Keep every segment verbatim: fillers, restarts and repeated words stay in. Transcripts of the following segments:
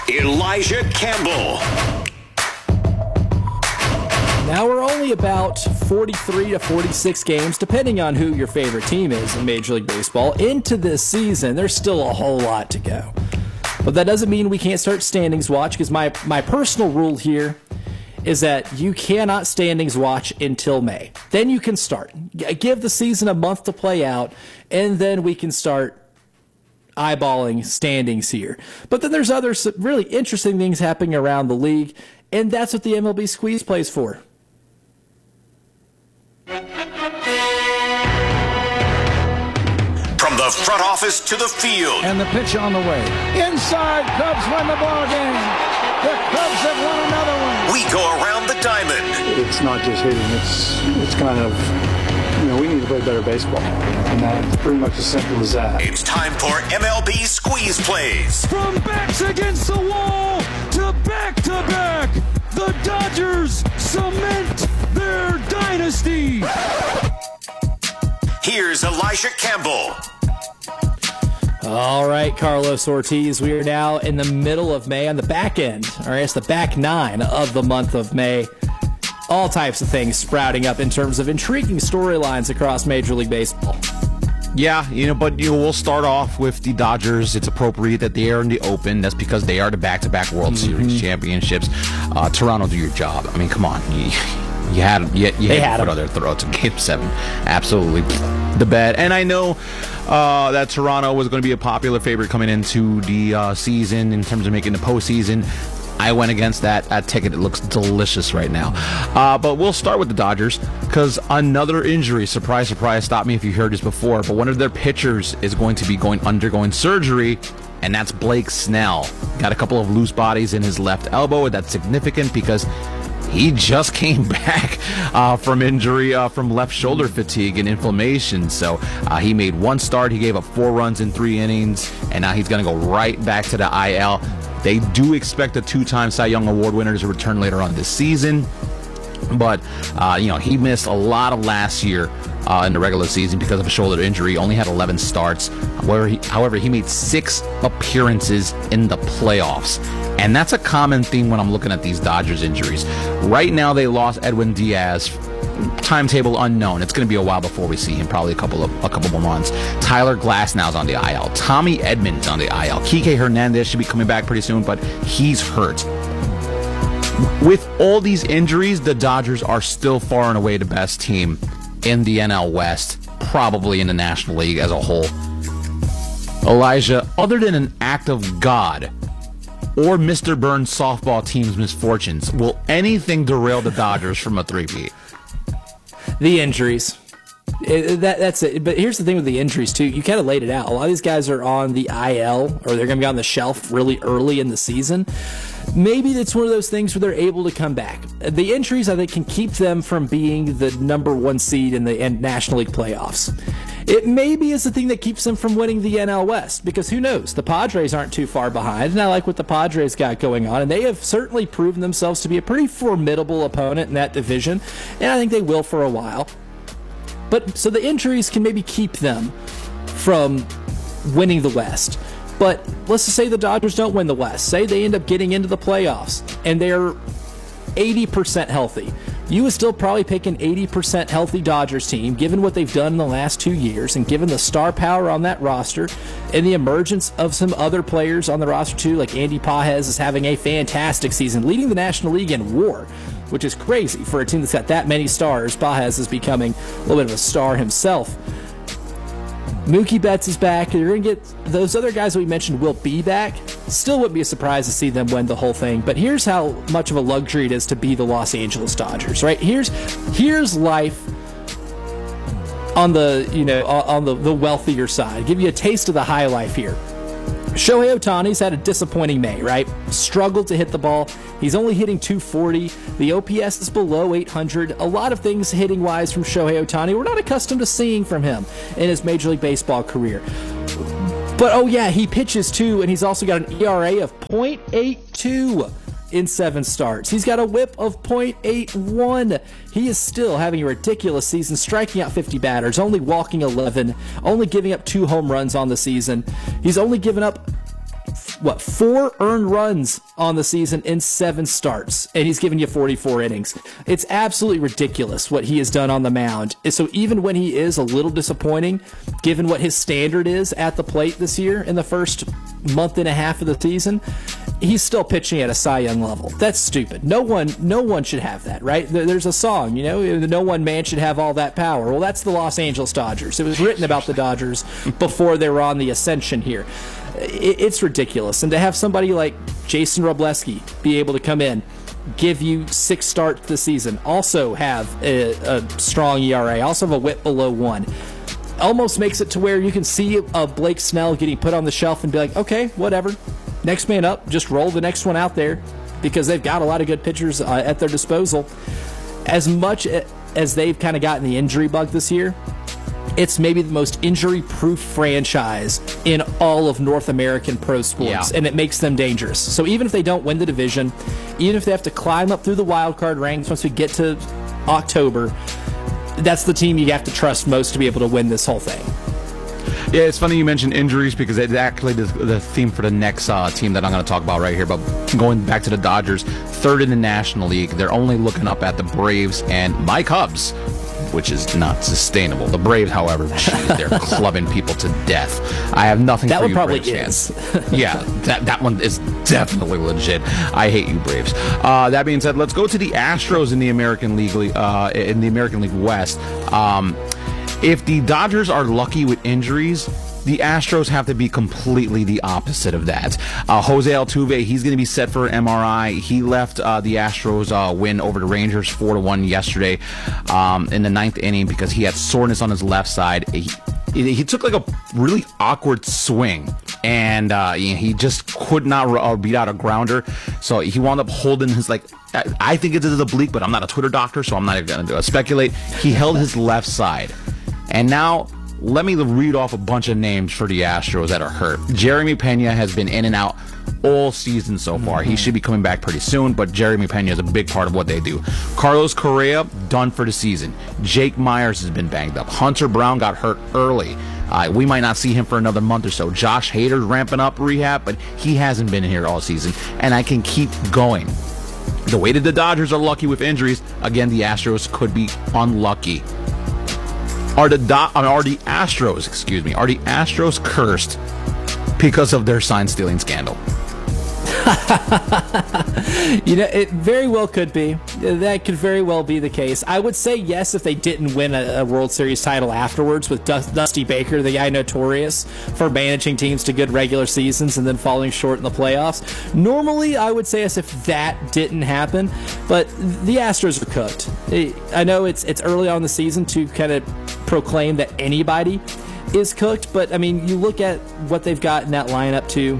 Elijah Campbell. Now we're only about forty-three to forty-six games, depending on who your favorite team is in Major League Baseball, into this season. There's still a whole lot to go. But that doesn't mean we can't start standings watch, because my, my personal rule here is that you cannot standings watch until May. Then you can start. Give the season a month to play out, and then we can start eyeballing standings here. But then there's other really interesting things happening around the league, and that's what the M L B Squeeze plays for. From the front office to the field. And the pitch on the way. Inside, Cubs win the ball game. The Cubs have won another one. We go around the diamond. It's not just hitting. It's it's kind of, you know, we need to play better baseball. And that's pretty much as simple as that. It's time for M L B Squeeze Plays. From backs against the wall to back-to-back, the Dodgers cement their dynasty. Here's Elijah Campbell. All right, Carlos Ortiz, we are now in the middle of May, on the back end, or I guess the back nine of the month of May. All types of things sprouting up in terms of intriguing storylines across Major League Baseball. Yeah, you know, but you know, we'll start off with the Dodgers. It's appropriate that they are in the open. That's because they are the back-to-back World mm-hmm. Series championships. Uh, Toronto, do your job. I mean, come on. You, you had you, you they had had to put other throats in Game seven. Absolutely. The bad. And I know uh, that Toronto was going to be a popular favorite coming into the uh, season in terms of making the postseason. I went against that. That ticket, it looks delicious right now. Uh, but we'll start with the Dodgers, because another injury, surprise, surprise, stop me if you heard this before, but one of their pitchers is going to be going undergoing surgery, and that's Blake Snell. Got a couple of loose bodies in his left elbow, and that's significant because he just came back uh, from injury, uh, from left shoulder fatigue and inflammation. So uh, he made one start. He gave up four runs in three innings, and now he's going to go right back to the I L. They do expect a two-time Cy Young Award winner to return later on this season. But, uh, you know, he missed a lot of last year uh, in the regular season because of a shoulder injury. Only had eleven starts. However he, however, he made six appearances in the playoffs. And that's a common theme when I'm looking at these Dodgers injuries. Right now, they lost Edwin Diaz. Timetable unknown. It's going to be a while before we see him, probably a couple of a couple more months. Tyler Glasnow's on the I L. Tommy Edmonds on the I L. Kike Hernandez should be coming back pretty soon, but he's hurt. With all these injuries, the Dodgers are still far and away the best team in the N L West, probably in the National League as a whole. Elijah, other than an act of God or Mister Burns' softball team's misfortunes, will anything derail the Dodgers from a three-peat? The injuries. It, that, that's it. But here's the thing with the injuries, too. You kind of laid it out. A lot of these guys are on the I L, or they're going to be on the shelf really early in the season. Maybe it's one of those things where they're able to come back. The injuries, I think, can keep them from being the number one seed in the National League playoffs. It maybe is the thing that keeps them from winning the N L West, because who knows? The Padres aren't too far behind, and I like what the Padres got going on, and they have certainly proven themselves to be a pretty formidable opponent in that division, and I think they will for a while. But so the injuries can maybe keep them from winning the West. But let's just say the Dodgers don't win the West. Say they end up getting into the playoffs, and they're eighty percent healthy. You would still probably pick an eighty percent healthy Dodgers team, given what they've done in the last two years, and given the star power on that roster, and the emergence of some other players on the roster too, like Andy Pages is having a fantastic season, leading the National League in WAR, which is crazy for a team that's got that many stars. Pages is becoming a little bit of a star himself. Mookie Betts is back. You're going to get those other guys that we mentioned will be back. Still wouldn't be a surprise to see them win the whole thing. But here's how much of a luxury it is to be the Los Angeles Dodgers, right? Here's here's life on the, you know, on the, the wealthier side. Give you a taste of the high life here. Shohei Ohtani's had a disappointing May, right? Struggled to hit the ball. He's only hitting two forty. The O P S is below eight hundred. A lot of things hitting-wise from Shohei Ohtani we're not accustomed to seeing from him in his Major League Baseball career. But, oh yeah, he pitches too, and he's also got an E R A of point eight two in seven starts. He's got a whip of point eight one. He is still having a ridiculous season, striking out fifty batters, only walking eleven, only giving up two home runs on the season. He's only given up what, four earned runs on the season in seven starts, and he's given you forty-four innings. It's absolutely ridiculous what he has done on the mound. So even when he is a little disappointing, given what his standard is at the plate this year in the first month and a half of the season, he's still pitching at a Cy Young level. That's stupid. No one, no one should have that, right? There's a song, you know, no one man should have all that power. Well, that's the Los Angeles Dodgers. It was written about the Dodgers before they were on the ascension here. It's ridiculous. And to have somebody like Jason Robleski be able to come in, give you six starts this season, also have a, a strong E R A, also have a whip below one, almost makes it to where you can see a Blake Snell getting put on the shelf and be like, okay, whatever, next man up, just roll the next one out there, because they've got a lot of good pitchers uh, at their disposal. As much as they've kind of gotten the injury bug this year, it's maybe the most injury-proof franchise in all of North American pro sports, yeah. and it makes them dangerous. So even if they don't win the division, even if they have to climb up through the wild card ranks once we get to October, that's the team you have to trust most to be able to win this whole thing. Yeah, it's funny you mentioned injuries, because it's actually the, the theme for the next uh, team that I'm going to talk about right here. But going back to the Dodgers, third in the National League, they're only looking up at the Braves and my Cubs, which is not sustainable. The Braves, however, geez, they're clubbing people to death. I have nothing that for one you, probably Braves is. fans. Yeah, that, that one is definitely legit. I hate you, Braves. Uh, that being said, let's go to the Astros in the American League, uh, in the American League West. Um, if the Dodgers are lucky with injuries, the Astros have to be completely the opposite of that. Uh, Jose Altuve, he's going to be set for an M R I. He left uh, the Astros uh, win over the Rangers four to one yesterday um, in the ninth inning because he had soreness on his left side. He, he took like a really awkward swing, and uh, he just could not uh, beat out a grounder. So he wound up holding his, like, I think it's a oblique, but I'm not a Twitter doctor, so I'm not going to speculate. He held his left side. And now, let me read off a bunch of names for the Astros that are hurt. Jeremy Pena has been in and out all season so far. Mm-hmm. He should be coming back pretty soon, but Jeremy Pena is a big part of what they do. Carlos Correa, done for the season. Jake Myers has been banged up. Hunter Brown got hurt early. Uh, we might not see him for another month or so. Josh Hader's ramping up rehab, but he hasn't been here all season, and I can keep going. The way that the Dodgers are lucky with injuries, again, the Astros could be unlucky. Are the Do- are the Astros, excuse me, are the Astros cursed because of their sign stealing scandal? You know, it very well could be. That could very well be the case. I would say yes if they didn't win a, a World Series title afterwards with Dust, Dusty Baker, the guy notorious for managing teams to good regular seasons and then falling short in the playoffs. Normally, I would say yes if that didn't happen, but the Astros are cooked. I know it's it's early on in the season to kind of proclaim that anybody is cooked, but I mean, you look at what they've got in that lineup too.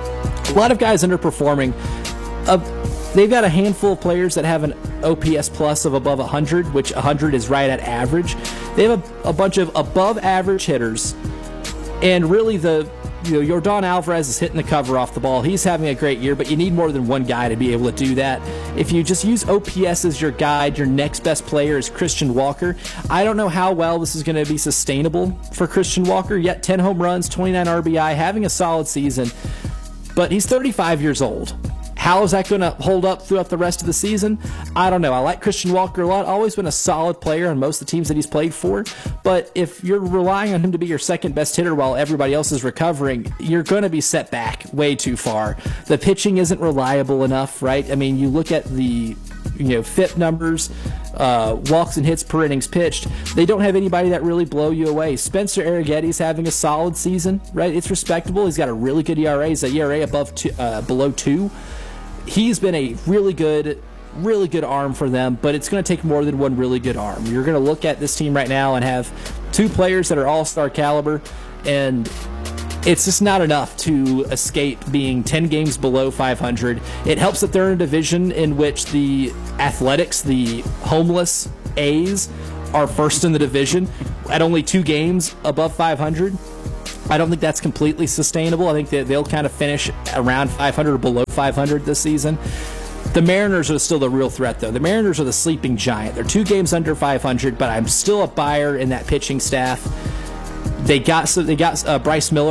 A lot of guys underperforming. Uh, they've got a handful of players that have an O P S plus of above one hundred, which one hundred is right at average. They have a, a bunch of above average hitters, and really the you know Yordan Alvarez is hitting the cover off the ball. He's having a great year, but you need more than one guy to be able to do that. If you just use O P S as your guide, your next best player is Christian Walker. I don't know how well this is going to be sustainable for Christian Walker. Yet ten home runs, twenty-nine R B I, having a solid season. But he's thirty-five years old. How is that going to hold up throughout the rest of the season? I don't know. I like Christian Walker a lot. Always been a solid player on most of the teams that he's played for. But if you're relying on him to be your second best hitter while everybody else is recovering, you're going to be set back way too far. The pitching isn't reliable enough, right? I mean, you look at the you know F I P numbers, uh, walks and hits per innings pitched. They don't have anybody that really blow you away. Spencer Arrighetti's having a solid season, right? It's respectable. He's got a really good E R A. He's a E R A above two, uh, below two. He's been a really good, really good arm for them, but it's going to take more than one really good arm. You're going to look at this team right now and have two players that are all-star caliber, and it's just not enough to escape being ten games below five hundred. It helps that they're in a division in which the Athletics, the homeless A's, are first in the division at only two games above five hundred. I don't think that's completely sustainable. I think that they'll kind of finish around five hundred or below five hundred this season. The Mariners are still the real threat, though. The Mariners are the sleeping giant. They're two games under five hundred, but I'm still a buyer in that pitching staff. They got so they got uh, Bryce Miller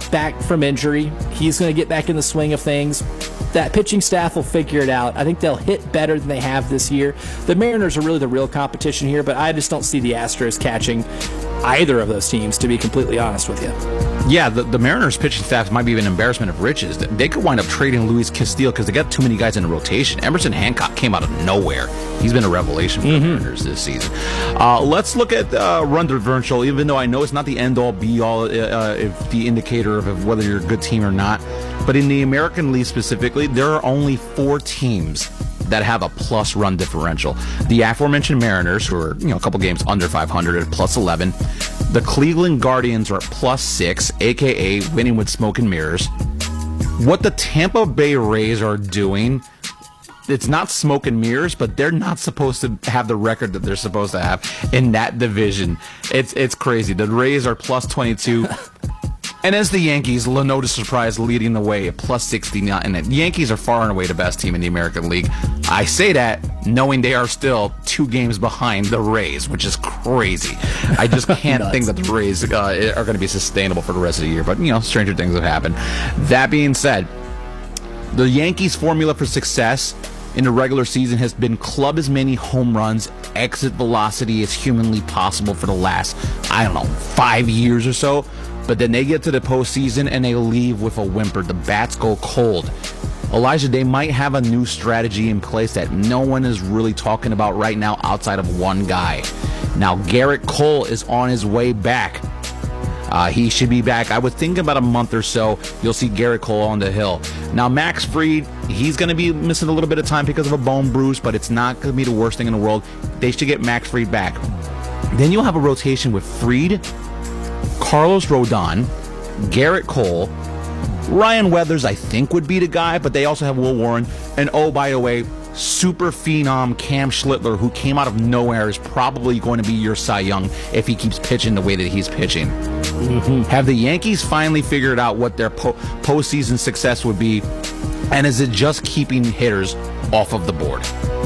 back from injury. He's going to get back in the swing of things. That pitching staff will figure it out. I think they'll hit better than they have this year. The Mariners are really the real competition here, but I just don't see the Astros catching either of those teams, to be completely honest with you. Yeah, the, the Mariners pitching staff might be an embarrassment of riches. They could wind up trading Luis Castillo because they got too many guys in the rotation. Emerson Hancock came out of nowhere. He's been a revelation for mm-hmm. the Mariners this season. Uh, let's look at uh, run differential, even though I know it's not the end-all, be-all, uh, if the indicator of whether you're a good team or not. But in the American League specifically, there are only four teams that have a plus run differential. The aforementioned Mariners, who are, you know, a couple games under five hundred at plus eleven. The Cleveland Guardians are at plus six, aka winning with smoke and mirrors. What the Tampa Bay Rays are doing, it's not smoke and mirrors, but they're not supposed to have the record that they're supposed to have in that division. It's it's crazy. The Rays are plus twenty-two. And as the Yankees, no surprise, leading the way at plus sixty-nine. And the Yankees are far and away the best team in the American League. I say that knowing they are still two games behind the Rays, which is crazy. I just can't think that the Rays uh, are going to be sustainable for the rest of the year. But, you know, stranger things have happened. That being said, the Yankees' formula for success in the regular season has been club as many home runs, exit velocity as humanly possible for the last, I don't know, five years or so. But then they get to the postseason and they leave with a whimper. The bats go cold. Elijah, they might have a new strategy in place that no one is really talking about right now outside of one guy. Now, Garrett Cole is on his way back. Uh, he should be back. I would think about a month or so, you'll see Garrett Cole on the hill. Now, Max Fried, he's going to be missing a little bit of time because of a bone bruise, but it's not going to be the worst thing in the world. They should get Max Fried back. Then you'll have a rotation with Fried, Carlos Rodon, Garrett Cole, Ryan Weathers, I think, would be the guy, but they also have Will Warren. And oh, by the way, super phenom Cam Schlittler, who came out of nowhere, is probably going to be your Cy Young if he keeps pitching the way that he's pitching. Mm-hmm. Have the Yankees finally figured out what their po- postseason success would be? And is it just keeping hitters off of the board?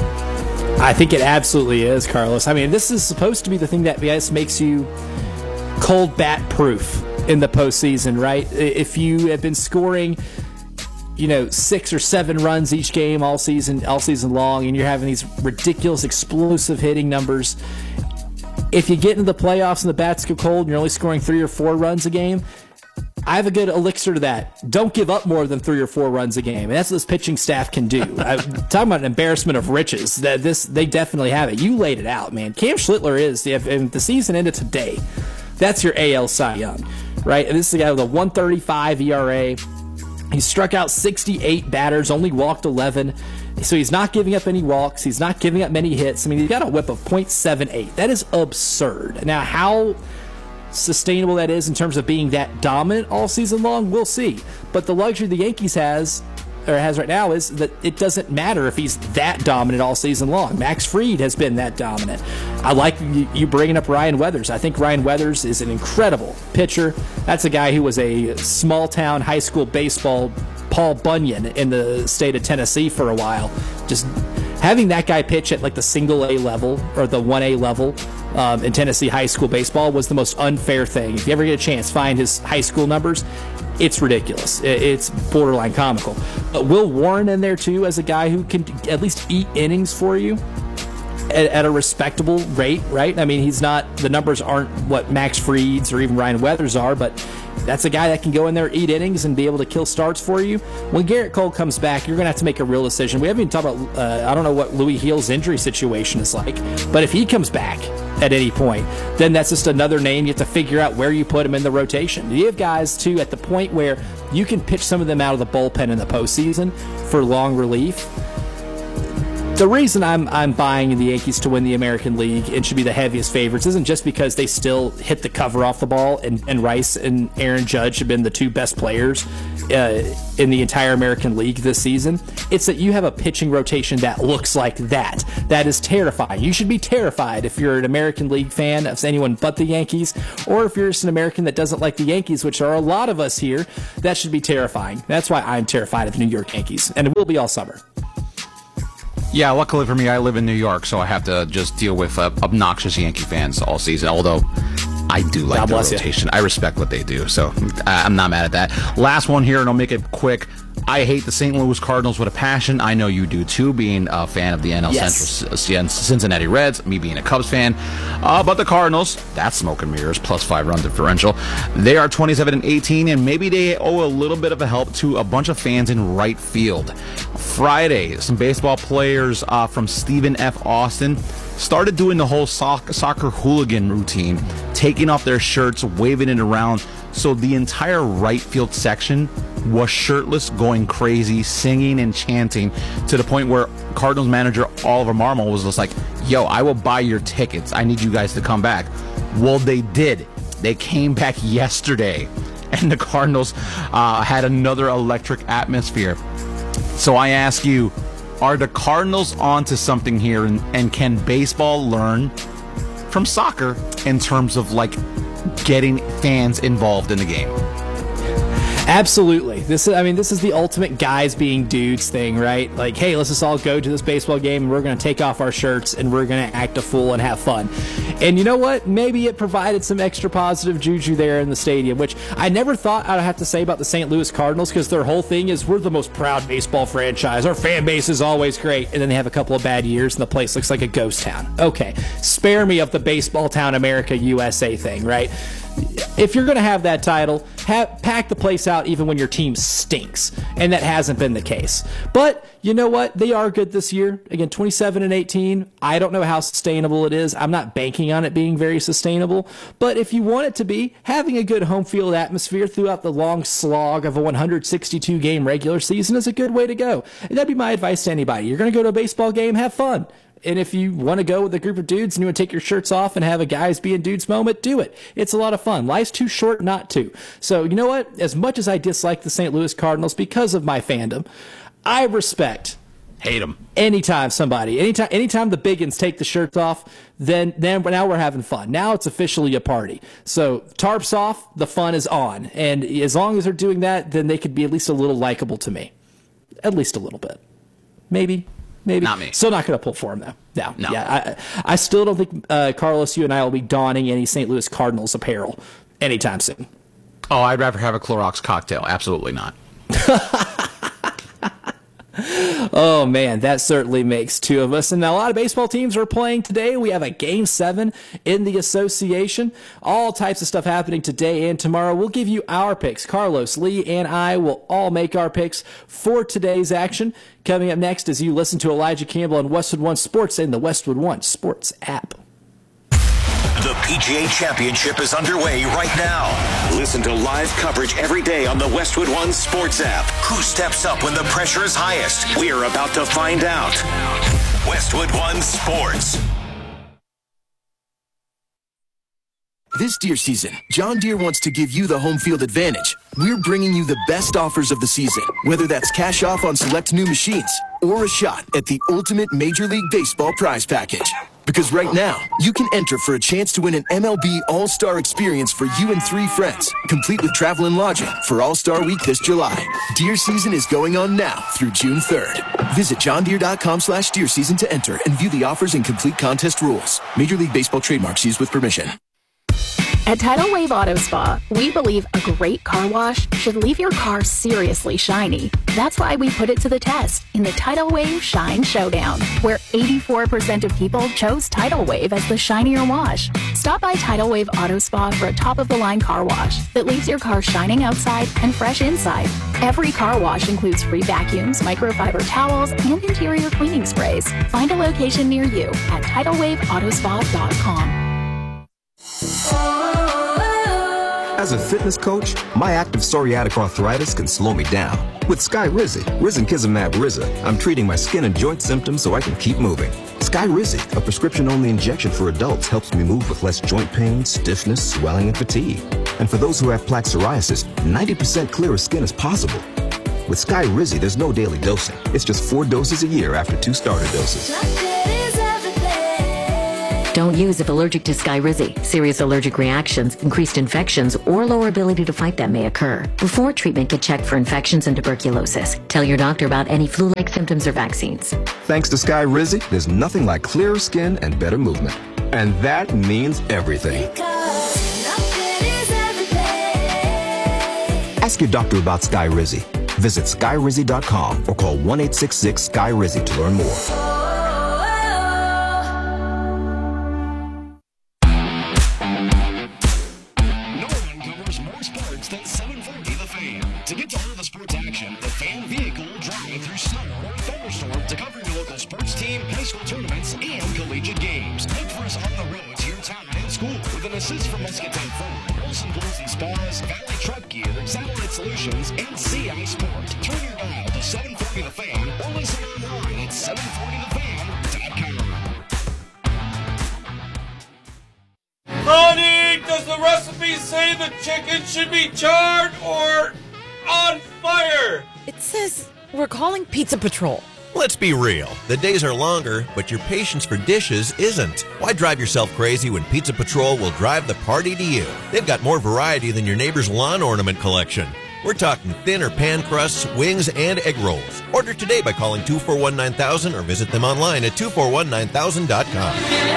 I think it absolutely is, Carlos. I mean, this is supposed to be the thing that makes you cold bat proof in the postseason, right? If you have been scoring, you know, six or seven runs each game all season, all season long, and you're having these ridiculous explosive hitting numbers, if you get into the playoffs and the bats go cold and you're only scoring three or four runs a game, I have a good elixir to that. Don't give up more than three or four runs a game. And that's what this pitching staff can do. I'm talking about an embarrassment of riches. That this They definitely have it. You laid it out, man. Cam Schlittler is, if, if the season ended today, that's your A L Cy Young, right? And this is a guy with a one thirty-five E R A. He struck out sixty-eight batters, only walked eleven. So he's not giving up any walks. He's not giving up many hits. I mean, he's got a whip of point seven eight. That is absurd. Now, how sustainable that is in terms of being that dominant all season long, we'll see. But the luxury the Yankees has or has right now is that it doesn't matter if he's that dominant all season long. Max Fried has been that dominant. I like you bringing up Ryan Weathers. I think Ryan Weathers is an incredible pitcher. That's a guy who was a small-town high school baseball Paul Bunyan in the state of Tennessee for a while. Just having that guy pitch at like the single A level or the one A level um, in Tennessee high school baseball was the most unfair thing. If you ever get a chance, find his high school numbers. It's ridiculous. It's borderline comical. But Will Warren in there, too, as a guy who can at least eat innings for you at, at a respectable rate, right? I mean, he's not, the numbers aren't what Max Fried's or even Ryan Weathers are, but that's a guy that can go in there, eat innings, and be able to kill starts for you. When Garrett Cole comes back, you're going to have to make a real decision. We haven't even talked about, uh, I don't know what Louis Heal's injury situation is like, but if he comes back at any point, then that's just another name. You have to figure out where you put him in the rotation. You have guys, too, at the point where you can pitch some of them out of the bullpen in the postseason for long relief. The reason I'm I'm buying in the Yankees to win the American League and should be the heaviest favorites isn't just because they still hit the cover off the ball and, and Rice and Aaron Judge have been the two best players uh, in the entire American League this season. It's that you have a pitching rotation that looks like that. That is terrifying. You should be terrified if you're an American League fan of anyone but the Yankees, or if you're just an American that doesn't like the Yankees, which are a lot of us here. That should be terrifying. That's why I'm terrified of the New York Yankees, and it will be all summer. Yeah, luckily for me, I live in New York, so I have to just deal with uh, obnoxious Yankee fans all season. Although I do like God the bless you. rotation. I respect what they do, so I'm not mad at that. Last one here, and I'll make it quick. I hate the Saint Louis Cardinals with a passion. I know you do too, being a fan of the N L Yes. Central Cincinnati Reds, me being a Cubs fan. Uh, but the Cardinals, that's smoke and mirrors, plus five run differential. They are twenty-seven and eighteen, and maybe they owe a little bit of a help to a bunch of fans in right field. Friday, some baseball players uh, from Stephen F. Austin started doing the whole soc- soccer hooligan routine, taking off their shirts, waving it around. So the entire right field section was shirtless, going crazy, singing and chanting, to the point where Cardinals manager Oliver Marmol was just like, yo, I will buy your tickets. I need you guys to come back. Well, they did. They came back yesterday, and the Cardinals uh, had another electric atmosphere. So I ask you, are the Cardinals onto something here, and, and can baseball learn from soccer in terms of like getting fans involved in the game? Absolutely. This is, I mean, this is the ultimate guys being dudes thing, right? Like, hey, let's just all go to this baseball game and we're going to take off our shirts and we're going to act a fool and have fun. And you know what? Maybe it provided some extra positive juju there in the stadium, which I never thought I'd have to say about the Saint Louis Cardinals, because their whole thing is we're the most proud baseball franchise. Our fan base is always great. And then they have a couple of bad years and the place looks like a ghost town. Okay, spare me of the baseball town America U S A thing, right? If you're going to have that title, have, pack the place out even when your team stinks. And that hasn't been the case. But you know what? They are good this year. Again, twenty-seven and eighteen. I don't know how sustainable it is. I'm not banking on it being very sustainable. But if you want it to be, having a good home field atmosphere throughout the long slog of a one hundred sixty-two game regular season is a good way to go. And that'd be my advice to anybody. You're going to go to a baseball game, have fun. And if you want to go with a group of dudes and you want to take your shirts off and have a guys being dudes moment, do it. It's a lot of fun. Life's too short not to. So, you know what? As much as I dislike the Saint Louis Cardinals because of my fandom, I respect Hate them. anytime somebody, anytime, anytime the biggins take the shirts off, then, then now we're having fun. Now it's officially a party. So tarps off, the fun is on. And as long as they're doing that, then they could be at least a little likable to me. At least a little bit. Maybe. Maybe. Not me. Still not going to pull for him, though. No. No. Yeah, I, I still don't think, uh, Carlos, you and I will be donning any Saint Louis Cardinals apparel anytime soon. Oh, I'd rather have a Clorox cocktail. Absolutely not. Oh, man, that certainly makes two of us. And a lot of baseball teams are playing today. We have a game seven in the association. All types of stuff happening today and tomorrow. We'll give you our picks. Carlos, Lee, and I will all make our picks for today's action. Coming up next as you listen to Elijah Campbell on Westwood One Sports and the Westwood One Sports app. The P G A Championship is underway right now. Listen to live coverage every day on the Westwood One Sports app. Who steps up when the pressure is highest? We're about to find out. Westwood One Sports. This deer season, John Deere wants to give you the home field advantage. We're bringing you the best offers of the season, whether that's cash off on select new machines or a shot at the ultimate Major League Baseball prize package. Because right now, you can enter for a chance to win an M L B All-Star experience for you and three friends, complete with travel and lodging for All-Star Week this July. Deer season is going on now through June third. Visit johndeere.com slash deer season to enter and view the offers and complete contest rules. Major League Baseball trademarks used with permission. At Tidal Wave Auto Spa, we believe a great car wash should leave your car seriously shiny. That's why we put it to the test in the Tidal Wave Shine Showdown, where eighty-four percent of people chose Tidal Wave as the shinier wash. Stop by Tidal Wave Auto Spa for a top-of-the-line car wash that leaves your car shining outside and fresh inside. Every car wash includes free vacuums, microfiber towels, and interior cleaning sprays. Find a location near you at tidal wave auto spa dot com. As a fitness coach, my active psoriatic arthritis can slow me down. With Skyrizi, Risankizumab Riza, I'm treating my skin and joint symptoms so I can keep moving. Skyrizi, a prescription-only injection for adults, helps me move with less joint pain, stiffness, swelling, and fatigue. And for those who have plaque psoriasis, ninety percent clearer skin is possible. With Skyrizi, there's no daily dosing. It's just four doses a year after two starter doses. Don't use if allergic to Skyrizi. Serious allergic reactions, increased infections, or lower ability to fight them may occur. Before treatment, get checked for infections and tuberculosis. Tell your doctor about any flu-like symptoms or vaccines. Thanks to Skyrizi, there's nothing like clearer skin and better movement. And that means everything. Ask your doctor about Skyrizi. Visit Skyrizi dot com or call one eight six six Sky Rizzy to learn more. No one covers more sports than seven forty The Fan. To get to all the sports action, the Fan vehicle will drive through snow or thunderstorm to cover your local sports team, high school tournaments, and collegiate games. Look for us on the road to your town and school with an assist from Muscatine Ford, Olson Pools and Spas, Valley Truck Gear, Satellite Solutions, and C I Sport. Turn your dial to seven forty The Fan or listen online at seven forty the fan dot com. Honey, does the recipe say the chicken should be charred or on fire? It says we're calling Pizza Patrol. Let's be real. The days are longer, but your patience for dishes isn't. Why drive yourself crazy when Pizza Patrol will drive the party to you? They've got more variety than your neighbor's lawn ornament collection. We're talking thin or pan crusts, wings, and egg rolls. Order today by calling two four one nine thousand or visit them online at two four one nine thousand dot com.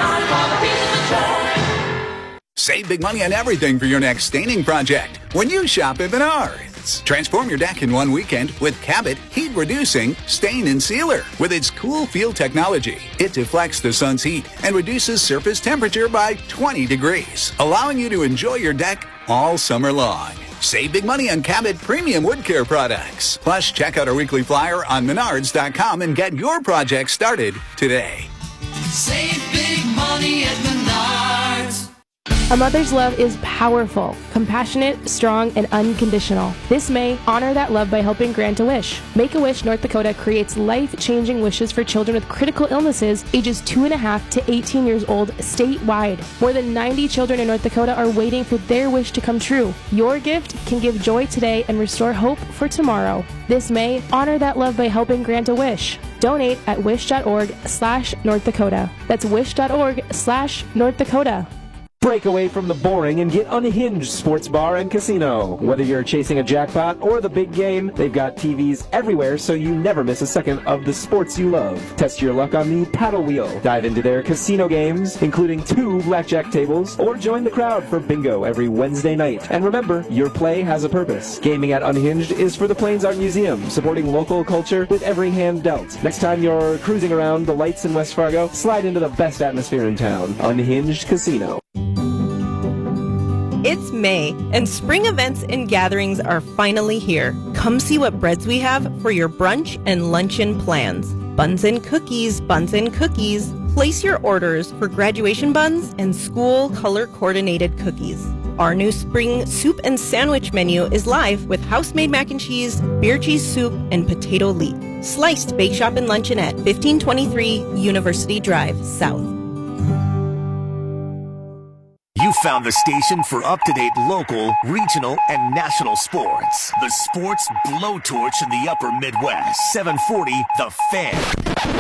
Save big money on everything for your next staining project when you shop at Menards. Transform your deck in one weekend with Cabot Heat Reducing Stain and Sealer. With its cool feel technology, it deflects the sun's heat and reduces surface temperature by twenty degrees, allowing you to enjoy your deck all summer long. Save big money on Cabot premium wood care products. Plus, check out our weekly flyer on menards dot com and get your project started today. Save big money at Menards. A mother's love is powerful, compassionate, strong, and unconditional. This May, honor that love by helping grant a wish. Make-A-Wish North Dakota creates life-changing wishes for children with critical illnesses ages two and a half to eighteen years old statewide. More than ninety children in North Dakota are waiting for their wish to come true. Your gift can give joy today and restore hope for tomorrow. This May, honor that love by helping grant a wish. Donate at wish.org slash North Dakota. That's wish.org slash North Dakota. Break away from the boring and get Unhinged Sports Bar and Casino. Whether you're chasing a jackpot or the big game, they've got T Vs everywhere so you never miss a second of the sports you love. Test your luck on the paddle wheel. Dive into their casino games, including two blackjack tables, or join the crowd for bingo every Wednesday night. And remember, your play has a purpose. Gaming at Unhinged is for the Plains Art Museum, supporting local culture with every hand dealt. Next time you're cruising around the lights in West Fargo, slide into the best atmosphere in town. Unhinged Casino. It's May, and spring events and gatherings are finally here. Come see what breads we have for your brunch and luncheon plans. Buns and cookies, buns and cookies. Place your orders for graduation buns and school color-coordinated cookies. Our new spring soup and sandwich menu is live with house-made mac and cheese, beer cheese soup, and potato leek. Sliced Bake Shop and Luncheon at fifteen twenty-three University Drive, South. You found the station for up-to-date local, regional, and national sports. The Sports Blowtorch in the upper Midwest. seven forty The Fan.